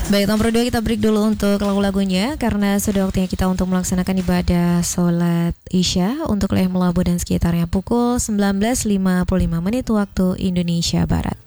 Baik, nomor 2 kita break dulu untuk lagu-lagunya karena sudah waktunya kita untuk melaksanakan ibadah sholat Isya untuk wilayah Melabu dan sekitarnya pukul 19.55 waktu Indonesia Barat.